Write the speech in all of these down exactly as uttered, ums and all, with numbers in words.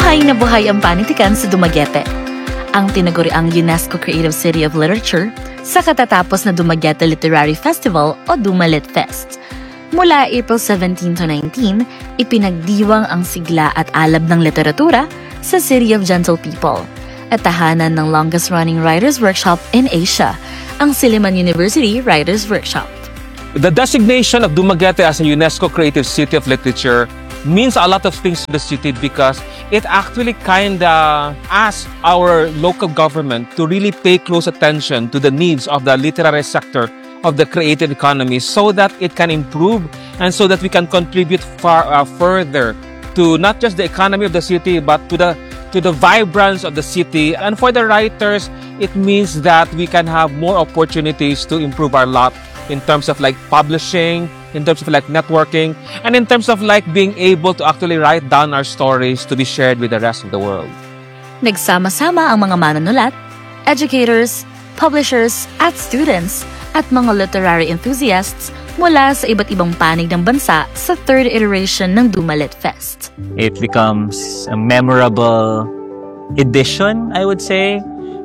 Buhay na buhay ang panitikan sa Dumaguete, ang tinaguriang UNESCO Creative City of Literature sa katatapos na Dumaguete Literary Festival o Dumalit Fest. Mula April seventeen to nineteen, ipinagdiwang ang sigla at alab ng literatura sa City of Gentle People at tahanan ng longest-running writers' workshop in Asia, ang Silliman University Writers' Workshop. The designation of Dumaguete as a UNESCO Creative City of Literature means a lot of things to the city because it actually kind of asks our local government to really pay close attention to the needs of the literary sector of the creative economy so that it can improve and so that we can contribute far uh, further to not just the economy of the city but to the to the vibrance of the city. And for the writers, it means that we can have more opportunities to improve our lot in terms of like publishing, in terms of like networking, and in terms of like being able to actually write down our stories to be shared with the rest of the world. Nagsama-sama ang mga manunulat, educators, publishers, at students, at mga literary enthusiasts mula sa iba't ibang panig ng bansa sa third iteration ng Dumalit Fest. It becomes a memorable edition, I would say,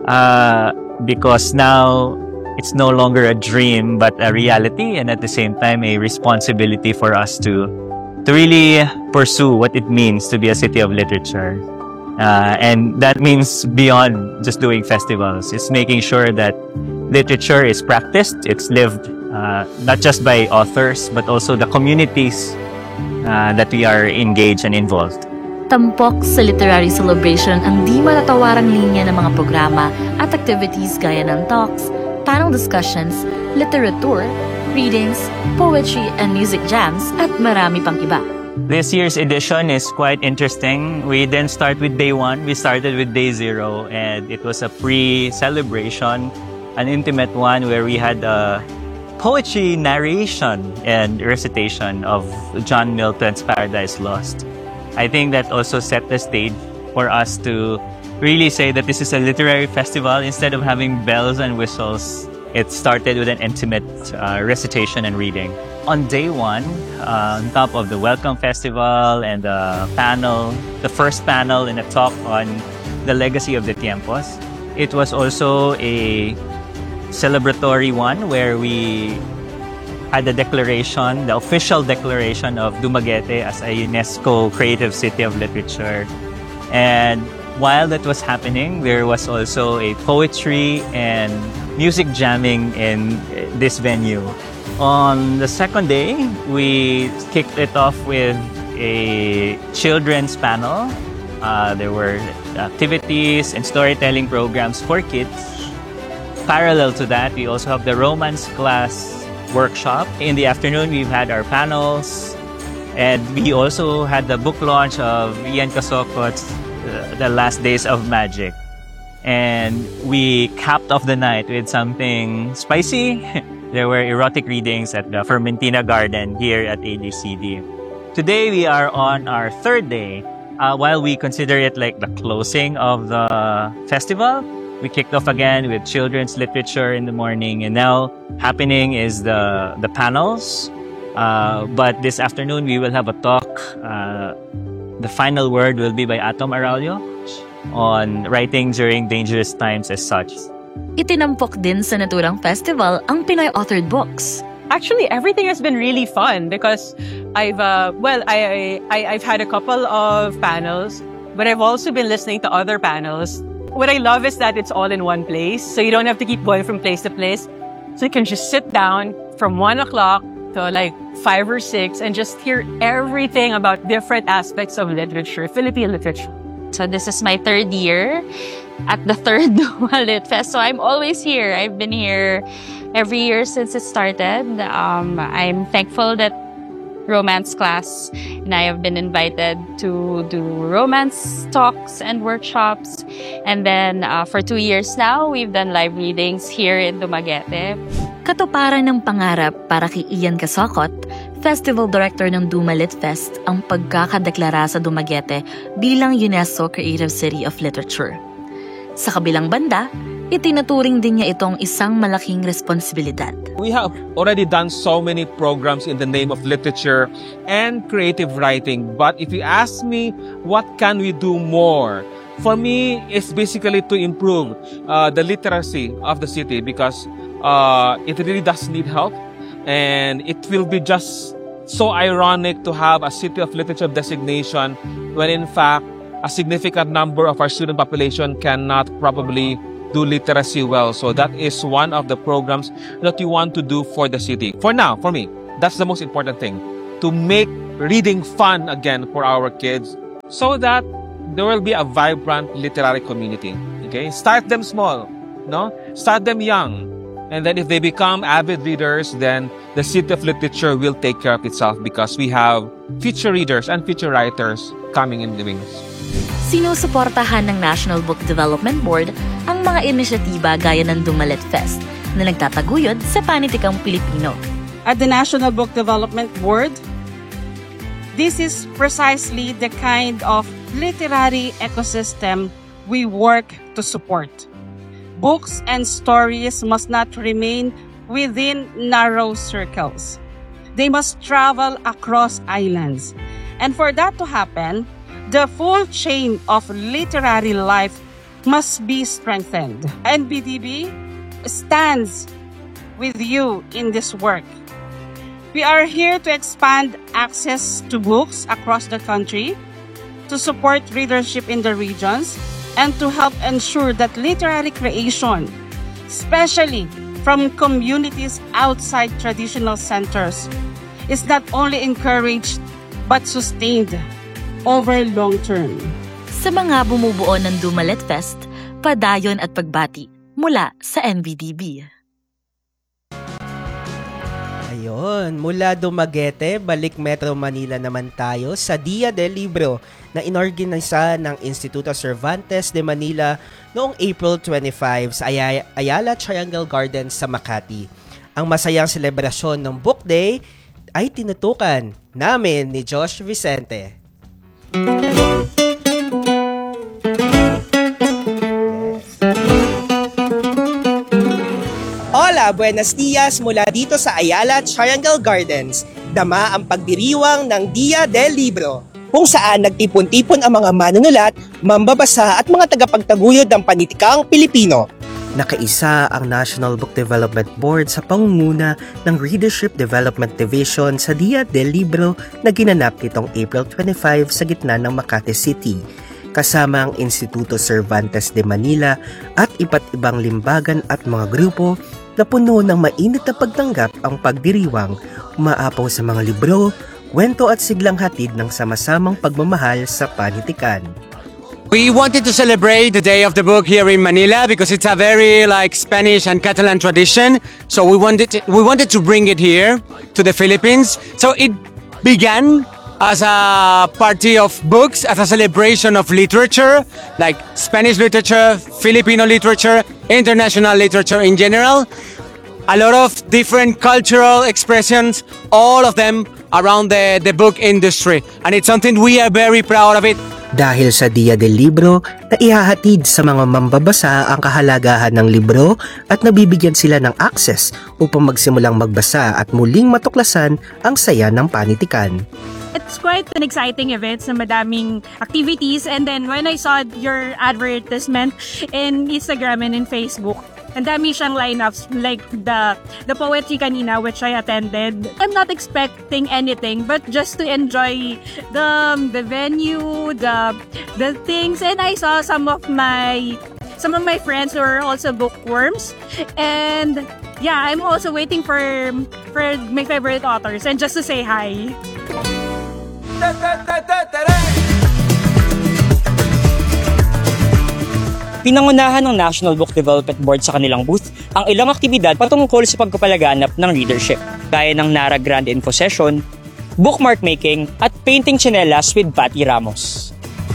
uh, because now it's no longer a dream but a reality, and at the same time a responsibility for us to to really pursue what it means to be a city of literature. Uh, and that means beyond just doing festivals. It's making sure that literature is practiced, it's lived uh, not just by authors but also the communities uh, that we are engaged and involved. Tampok sa literary celebration ang di matatawarang linya ng mga programa at activities gaya ng talks, panel discussions, literature, readings, poetry and music jams at marami pang iba. This year's edition is quite interesting. We didn't start with day one, we started with day zero, and it was a pre-celebration, an intimate one where we had a poetry narration and recitation of John Milton's Paradise Lost. I think that also set the stage for us to really say that this is a literary festival. Instead of having bells and whistles, it started with an intimate uh, recitation and reading. On day one, uh, on top of the Welcome Festival and the panel, the first panel and a talk on the legacy of the Tiempos, it was also a celebratory one where we had the declaration, the official declaration of Dumaguete as a UNESCO Creative City of Literature. And while that was happening, there was also a poetry and music jamming in this venue. On the second day, we kicked it off with a children's panel. Uh, there were activities and storytelling programs for kids. Parallel to that, we also have the romance class workshop. In the afternoon, we've had our panels. And we also had the book launch of Ian Casocot's uh, The Last Days of Magic. And we capped off the night with something spicy. There were erotic readings at the Fermentina Garden here at A D C D. Today we are on our third day. Uh, while we consider it like the closing of the festival, we kicked off again with children's literature in the morning, and now happening is the the panels. Uh, but this afternoon we will have a talk. Uh, the final word will be by Atom Aralio on writing during dangerous times as such. Itinampok din sa naturang festival ang Pinoy-authored books. Actually, everything has been really fun because I've, uh, well, I, I, I've had a couple of panels, but I've also been listening to other panels. What I love is that it's all in one place, so you don't have to keep going from place to place. So you can just sit down from one o'clock to like five or six and just hear everything about different aspects of literature, Philippine literature. So this is my third year at the third Dumalit Fest. So I'm always here. I've been here every year since it started. Um, I'm thankful that romance class and I have been invited to do romance talks and workshops. And then uh, for two years now, we've done live readings here in Dumaguete. Katuparan ng pangarap para kay Ian Casocot, Festival Director ng Dumalit Fest, ang pagkakadeklara sa Dumaguete bilang UNESCO Creative City of Literature. Sa kabilang banda, Itinuturing din niya itong isang malaking responsibilidad. We have already done so many programs in the name of literature and creative writing. But if you ask me, what can we do more? For me, it's basically to improve uh, the literacy of the city because uh, it really does need help. And it will be just so ironic to have a City of Literature designation when in fact, a significant number of our student population cannot probably do literacy well. So that is one of the programs that we want to do for the city. For now, for me, that's the most important thing. To make reading fun again for our kids so that there will be a vibrant literary community. Okay? Start them small. No? Start them young. And then if they become avid readers, then the City of Literature will take care of itself because we have future readers and future writers coming in the wings. Sinusuportahan ng National Book Development Board ang mga inisyatiba gaya ng Dumalit Fest na nagtataguyod sa panitikang Pilipino. At the National Book Development Board, this is precisely the kind of literary ecosystem we work to support. Books and stories must not remain within narrow circles. They must travel across islands. And for that to happen, the full chain of literary life must be strengthened. N B D B stands with you in this work. We are here to expand access to books across the country, to support readership in the regions, and to help ensure that literary creation, especially from communities outside traditional centers, is not only encouraged but sustained over long term. Sa mga bumubuo ng Dumalit Fest, padayon at pagbati mula sa N B D B. Ayun, mula Dumaguete, balik Metro Manila naman tayo sa Dia del Libro na inorganisa ng Instituto Cervantes de Manila noong April twenty-fifth sa Ay- Ayala Triangle Gardens sa Makati. Ang masayang selebrasyon ng Book Day ay tinutukan namin ni Josh Vicente. Hola, buenos dias mula dito sa Ayala Triangle Gardens. Dama ang pagdiriwang ng Dia del Libro, kung saan nagtipon-tipon ang mga manunulat, mambabasa at mga tagapagtaguyod ng panitikang Pilipino. Nakaisa ang National Book Development Board sa pangunguna ng Readership Development Division sa Dia del Libro na ginanap nitong April twenty-fifth sa gitna ng Makati City, kasama ang Instituto Cervantes de Manila at iba't ibang limbagan at mga grupo na puno ng mainit na pagtanggap ang pagdiriwang, umaapaw sa mga libro, kwento at siglang hatid ng sama-samang pagmamahal sa panitikan. We wanted to celebrate the Day of the Book here in Manila because it's a very like Spanish and Catalan tradition. So we wanted to, we wanted to bring it here to the Philippines. So it began as a party of books, as a celebration of literature, like Spanish literature, Filipino literature, international literature in general. A lot of different cultural expressions, all of them around the, the book industry. And it's something we are very proud of it. Dahil sa Dia del Libro na ihahatid sa mga mambabasa ang kahalagahan ng libro at nabibigyan sila ng access upang magsimulang magbasa at muling matuklasan ang saya ng panitikan. It's quite an exciting event na madaming activities, and then when I saw your advertisement in Instagram and in Facebook, ang dami siyang lineups like the the poetry kanina which I attended. I'm not expecting anything but just to enjoy the the venue, the the things, and I saw some of my some of my friends who are also bookworms, and yeah, I'm also waiting for for my favorite authors and just to say hi. Pinangunahan ng National Book Development Board sa kanilang booth ang ilang aktibidad patungkol sa pagpapalaganap ng readership, gaya ng Nara Grand Info Session, bookmark making, at painting tsinelas with Patty Ramos.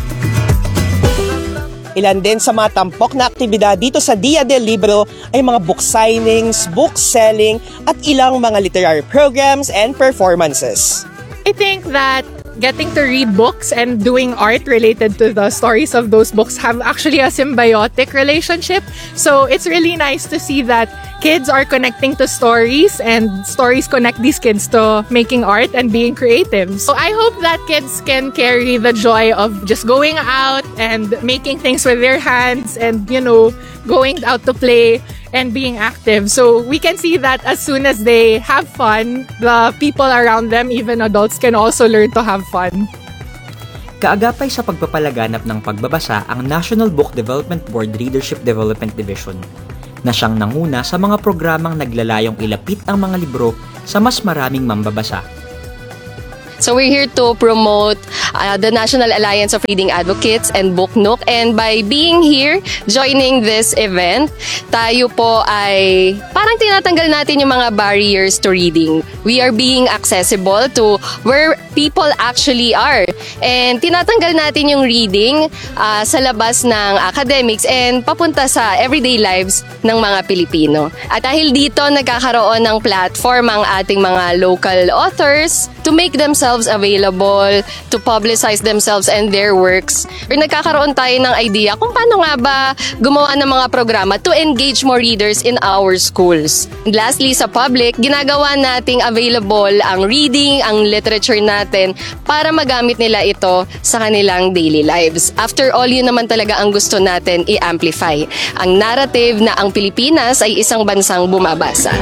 Ilan din sa mga tampok na aktibidad dito sa Dia del Libro ay mga book signings, book selling, at ilang mga literary programs and performances. I think that getting to read books and doing art related to the stories of those books have actually a symbiotic relationship. So it's really nice to see that kids are connecting to stories and stories connect these kids to making art and being creative. So I hope that kids can carry the joy of just going out and making things with their hands and, you know, going out to play and being active. So we can see that as soon as they have fun, the people around them, even adults, can also learn to have fun. Kaagapay sa pagpapalaganap ng pagbabasa ang National Book Development Board Readership Development Division, na siyang nanguna sa mga programang naglalayong ilapit ang mga libro sa mas maraming mambabasa. So we're here to promote uh, the National Alliance of Reading Advocates and Book Nook, and by being here, joining this event, tayo po ay parang tinatanggal natin yung mga barriers to reading. We are being accessible to where people actually are, and tinatanggal natin yung reading uh, sa labas ng academics and papunta sa everyday lives ng mga Pilipino. At dahil dito, nagkakaroon ng platform ang ating mga local authors to make themselves available, to publicize themselves and their works. Or nagkakaroon tayo ng idea kung paano nga ba gumawa ng mga programa to engage more readers in our schools. And lastly, sa public, ginagawa nating available ang reading, ang literature natin para magamit nila ito sa kanilang daily lives. After all, yun naman talaga ang gusto natin i-amplify. Ang narrative na ang Pilipinas ay isang bansang bumabasa.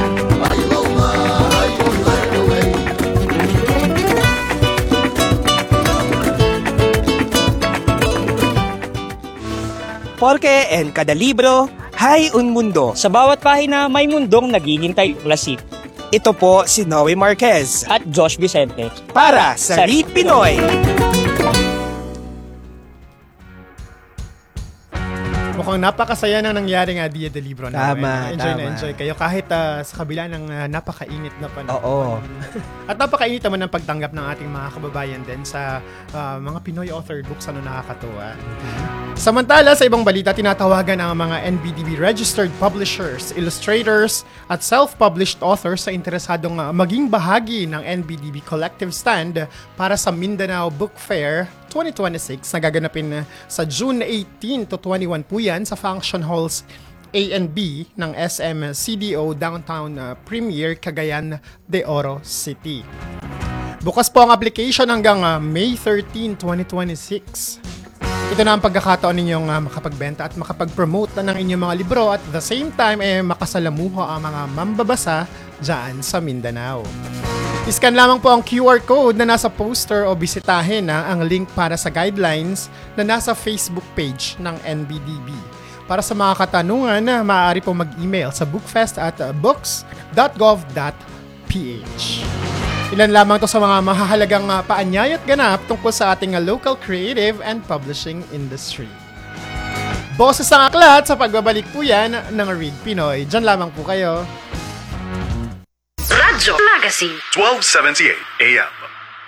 Porque en kada libro, hay un mundo. Sa bawat pahina, may mundong naghihintay uklasit. Ito po si Noe Marquez at Josh Vicente para sa Read Pinoy. Mukhang napakasaya na nangyari nga Dia de Libro na. Tama, enjoy tama. na enjoy kayo kahit uh, sa kabila ng uh, napakainit na panahon. Oo. At napakainit naman ng pagtanggap ng ating mga kababayan din sa uh, mga Pinoy authored books, ano, nakakatuwa. Samantala, sa ibang balita, tinatawagan ang mga N B D B registered publishers, illustrators, at self-published authors sa interesadong uh, maging bahagi ng N B D B Collective Stand para sa Mindanao Book Fair twenty twenty-six na gaganapin sa June eighteen to twenty-one po yan sa Function Halls A and B ng S M C D O Downtown uh, Premier Cagayan de Oro City. Bukas po ang application hanggang uh, May thirteenth, twenty twenty-six. Ito na ang pagkakataon ninyong uh, makapagbenta at makapag-promote na ng inyong mga libro at at the same time eh, makasalamuha ang mga mambabasa dyan sa Mindanao. Iscan lamang po ang Q R code na nasa poster o bisitahin na ang link para sa guidelines na nasa Facebook page ng N B D B. Para sa mga katanungan, maaari po mag-email sa bookfest at books dot gov dot p h. Ilan lamang to sa mga mahahalagang uh, paanyaya at ganap tungkol sa ating uh, local creative and publishing industry. Boses ng aklat sa pagbabalik po yan ng Read Pinoy. Diyan lamang po kayo. Radyo Magazine twelve seventy-eight A M.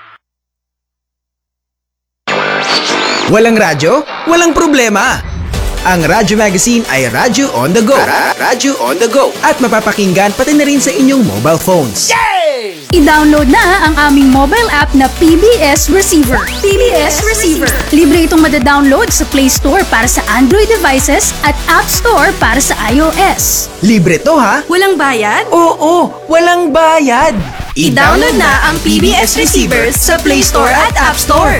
Walang radyo? Walang problema! Ang Radyo Magazine ay Radyo on the go. Radyo on the go. At mapapakinggan pati na rin sa inyong mobile phones. Yay! I-download na ang aming mobile app na P B S Receiver. P B S Receiver. Libre itong madadownload sa Play Store para sa Android devices at App Store para sa iOS. Libre to ha? Walang bayad? Oo, walang bayad. I-download na ang P B S Receiver sa Play Store at App Store.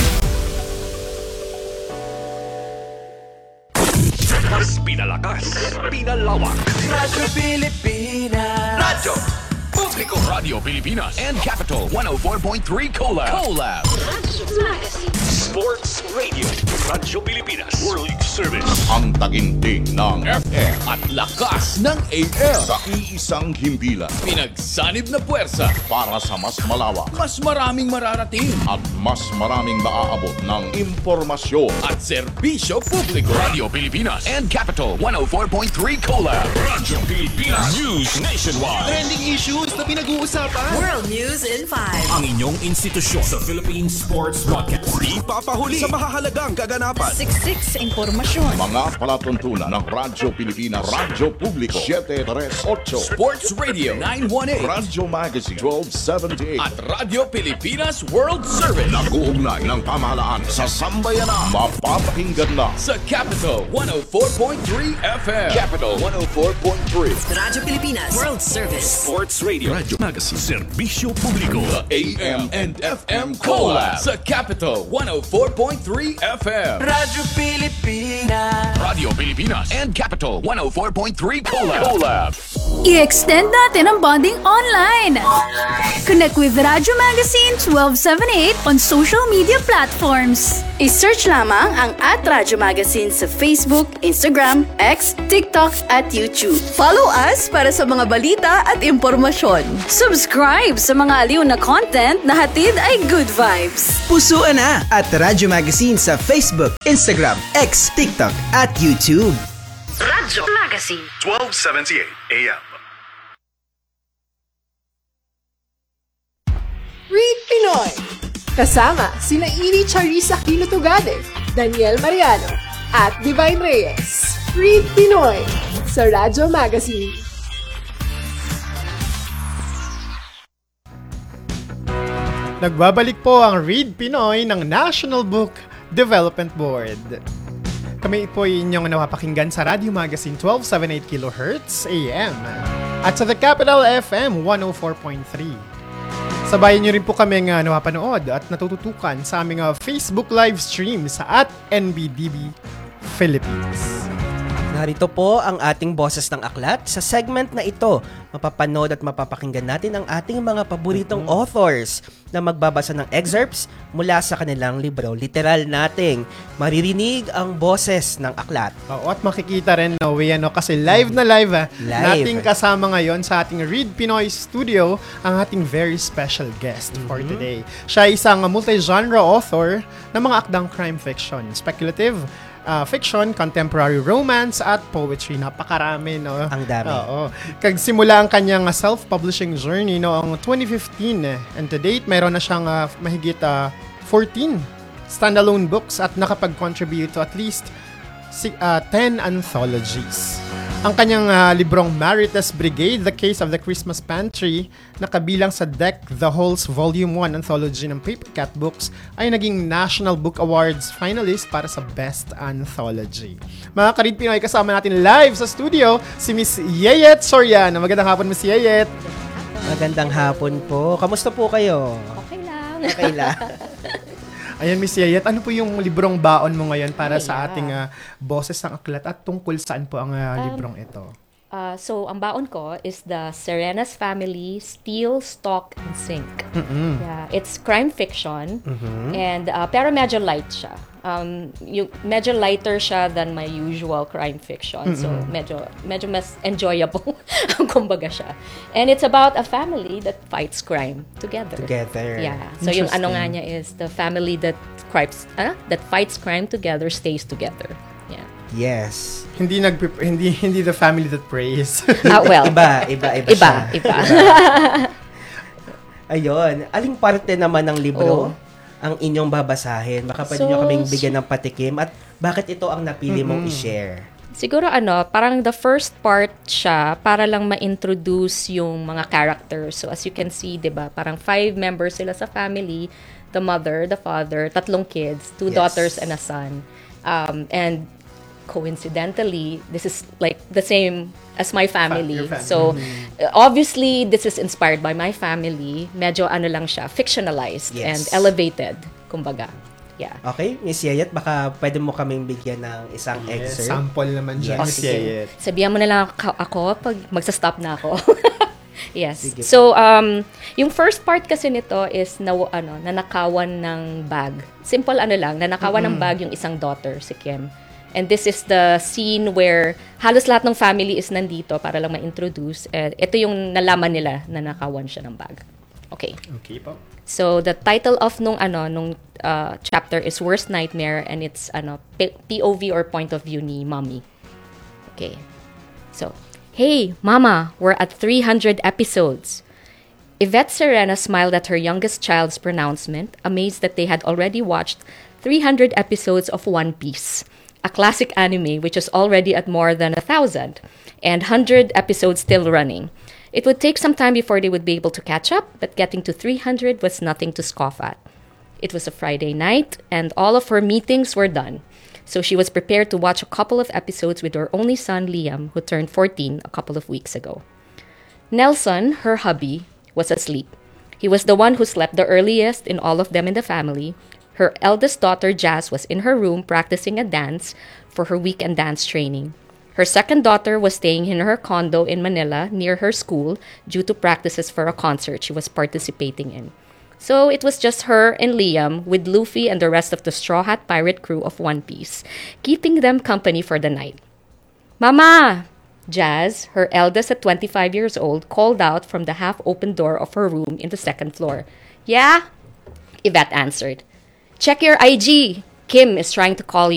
Mas pinalakas, pinalawak. Radyo Pilipinas. Radyo Publiko Radio Pilipinas and Capital one oh four point three Collab. Collab. Sports Radio. Radyo Pilipinas. World Service. Ang taginting ng F M at lakas ng A M. Sa iisang himpilan. Pinagsanib na puwersa para sa mas malawak, mas maraming mararating at mas maraming maaabot ng impormasyon at serbisyo publiko. Radio Pilipinas and Capital one oh four point three Collab. Radyo Pilipinas. News nationwide. Trending issues na pinag-uusapan. World News in five. Ang inyong institusyon sa Philippine Sports Broadcast. Di papahuli sa mahahalagang kaganapan. Siksik sa impormasyon. impormasyon. Mga palatuntunan ng Radyo Pilipinas, Radyo Publiko, seven thirty-eight, Sports Radio nine eighteen, Radyo Magazine twelve seventy-eight, at Radyo Pilipinas World Service. Nag-uugnay ng pamahalaan sa sambayanan. Mapapakinggan na sa Capital one oh four point three F M. Capital one oh four point three. Radyo Pilipinas World Service. Sports Radio, Radyo Magazine, Serbisyo Publiko. The A M and F M Collab sa Capital one oh four point three F M. Radyo Pilipinas. Radio Pilipinas and Capital one oh four point three Collab. Collab. I-extend natin ang bonding online. Connect with Radyo Magazine twelve seventy-eight on social media platforms. I-search lamang ang at Radyo Magazine sa Facebook, Instagram, X, TikTok at YouTube. Follow us para sa mga balita at impormasyon. Subscribe sa mga aliw na content na hatid ay good vibes. Pusuan na at Radyo Magazine sa Facebook, Instagram, X, TikTok at YouTube. Radyo Magazine twelve seventy-eight A M. Read Pinoy. Kasama sina Iri Charissa Quilotugade, Daniel Mariano, at Divine Reyes. Read Pinoy sa Radyo Magazine. Nagbabalik po ang Read Pinoy ng National Book Development Board. Kami po inyong napapakinggan sa Radio Magazine twelve seventy-eight kilohertz A M at sa The Capital F M one oh four point three. Sabayan nyo rin po kami nga napapanood at natututukan sa aming uh, Facebook live stream sa at N B D B Philippines. Narito po ang ating boses ng aklat. Sa segment na ito, mapapanood at mapapakinggan natin ang ating mga paboritong mm-hmm. authors na magbabasa ng excerpts mula sa kanilang libro. Literal nating maririnig ang boses ng aklat. Oo, at makikita rin, no, we, ano, kasi live na live, ah, live. Nating kasama ngayon sa ating Read Pinoy Studio ang ating very special guest mm-hmm. for today. Siya ay isang multi-genre author ng mga akdang crime fiction, speculative, Uh, fiction, contemporary romance, at poetry. Napakarami, no? Ang dami. Oo. Kagsimula ang kanyang uh, self-publishing journey noong twenty fifteen. And to date, mayroon na siyang uh, mahigit uh, fourteen standalone books at nakapag-contribute to at least uh, ten anthologies. Ang kanyang uh, librong Marites Brigade, The Case of the Christmas Pantry, nakabilang sa Deck the Halls Volume one Anthology ng Papercat Books, ay naging National Book Awards finalist para sa Best Anthology. Mga ka-Read Pinoy, kasama natin live sa studio si Miss Yeyet Soriano. Magandang hapon, Miss Yeyet. Magandang hapon po. Kamusta po kayo? Okay lang. Okay lang. Ayan, Miss Yeyet, ano po yung librong baon mo ngayon para Ay, sa ating uh, boses ng aklat at tungkol saan po ang uh, librong ito? Uh, so, ang baon ko is the Serena's Family, Steal, Stalk, and Sink. Mm-hmm. Yeah, it's crime fiction, mm-hmm. and uh, pero medyo light siya. Um, yung, medyo lighter siya than my usual crime fiction. Mm-hmm. So, medyo, medyo mas enjoyable, kumbaga siya. And it's about a family that fights crime together. Together. Yeah. So, yung ano nga niya is the family that crimes, uh, that fights crime together stays together. Yeah. Yes. Hindi nag hindi hindi the family that prays. Ah, well. iba, iba, iba, iba siya. Iba, Ayun. Aling parte naman ng libro oh. ang inyong babasahin? Baka pwede So, nyo kaming bigyan ng patikim at bakit ito ang napili mong mm-hmm. i-share? Siguro ano, parang the first part siya para lang ma-introduce yung mga characters. So as you can see, 'di ba? Parang five members sila sa family, the mother, the father, tatlong kids, two yes. daughters and a son. Um, and coincidentally, this is like the same as my family. family. So, uh, obviously, this is inspired by my family. Medyo ano lang siya, fictionalized yes. and elevated, kumbaga. Yeah. Okay, Miss Yeyet, baka pwede mo kaming bigyan ng isang yes, excerpt. Sample naman dyan, yes. Miss Yeyet. Sabihan mo na lang ako pag magsa-stop na ako. Yes. Sige. So, um, yung first part kasi nito is na, ano, nanakawan ng bag. Simple ano lang, nanakawan mm-hmm. ng bag yung isang daughter, si Kim. And this is the scene where halos lahat ng family is nandito para lang ma-introduce. Uh, ito yung nalaman nila na nakawan siya ng bag. Okay. Okay po. So the title of nung ano nung uh, chapter is Worst Nightmare, and it's ano P- POV or point of view ni mommy. Okay. So, hey, mama, we're at three hundred episodes. Yvette Serena smiled at her youngest child's pronouncement, amazed that they had already watched three hundred episodes of One Piece. a classic anime which is already at more than a thousand and one hundred episodes still running. It would take some time before they would be able to catch up, but getting to three hundred was nothing to scoff at. It was a Friday night, and all of her meetings were done. So she was prepared to watch a couple of episodes with her only son, Liam, who turned fourteen a couple of weeks ago. Nelson, her hubby, was asleep. He was the one who slept the earliest in all of them in the family. Her eldest daughter, Jazz, was in her room practicing a dance for her weekend dance training. Her second daughter was staying in her condo in Manila near her school due to practices for a concert she was participating in. So it was just her and Liam with Luffy and the rest of the Straw Hat Pirate crew of One Piece, keeping them company for the night. Mama! Jazz, her eldest at twenty-five years old, called out from the half-open door of her room in the second floor. Yeah? Yvette answered. Check your I G. Kim is trying to call you.